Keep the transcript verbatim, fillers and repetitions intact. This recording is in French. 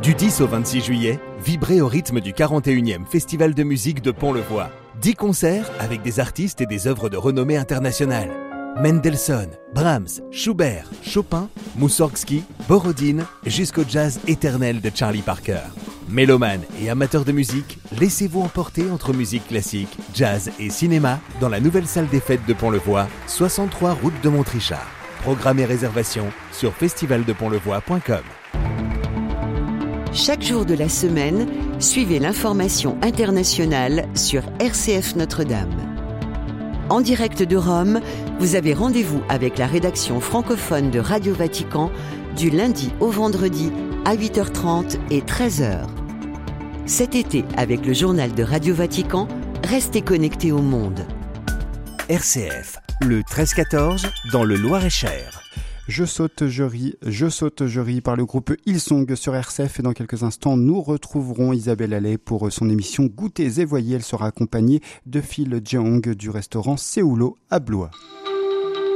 Du dix au vingt-six juillet, vibrez au rythme du quarante et unième Festival de musique de Pont-le-Voix. dix concerts avec des artistes et des œuvres de renommée internationale. Mendelssohn, Brahms, Schubert, Chopin, Moussorgsky, Borodine, jusqu'au jazz éternel de Charlie Parker. Mélomanes et amateurs de musique, laissez-vous emporter entre musique classique, jazz et cinéma dans la nouvelle salle des fêtes de Pont-le-Voix, soixante-trois route de Montrichard. Programme et réservation sur festival de pont le voix point com. Chaque jour de la semaine, suivez l'information internationale sur R C F Notre-Dame. En direct de Rome, vous avez rendez-vous avec la rédaction francophone de Radio Vatican du lundi au vendredi à huit heures trente et treize heures. Cet été, avec le journal de Radio Vatican, restez connectés au monde. R C F, le treize quatorze, dans le Loir-et-Cher. Je saute, je ris, je saute, je ris par le groupe Hillsong sur R C F et dans quelques instants, nous retrouverons Isabelle Allais pour son émission Goûtez et Voyez. Elle sera accompagnée de Phil Jeong du restaurant Séoulo à Blois.